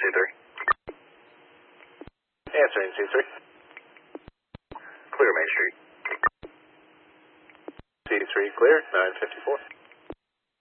C3. Answering C3. Clear Main Street. C3 clear, 954.